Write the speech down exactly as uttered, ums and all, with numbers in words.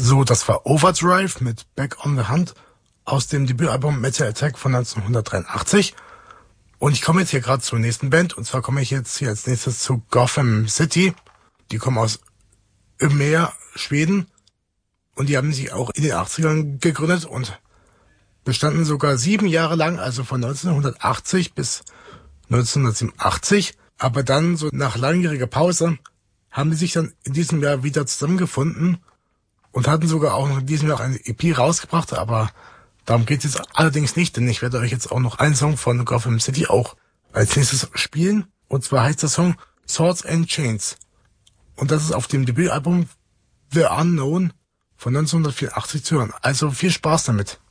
So, das war Overdrive mit Back on the Hunt aus dem Debütalbum Metal Attack von neunzehnhundertdreiundachtzig. Und ich komme jetzt hier gerade zur nächsten Band. Und zwar komme ich jetzt hier als nächstes zu Gotham City. Die kommen aus Umeå, Schweden. Und die haben sich auch in den achtzigern gegründet und bestanden sogar sieben Jahre lang, also von neunzehnhundertachtzig bis neunzehnhundertsiebenundachtzig. Aber dann, so nach langjähriger Pause, haben die sich dann in diesem Jahr wieder zusammengefunden und hatten sogar auch noch in diesem Jahr eine E P rausgebracht, aber darum geht es jetzt allerdings nicht, denn ich werde euch jetzt auch noch einen Song von Gotham City auch als nächstes spielen. Und zwar heißt der Song Swords and Chains. Und das ist auf dem Debütalbum The Unknown von neunzehnhundertvierundachtzig zu hören. Also viel Spaß damit.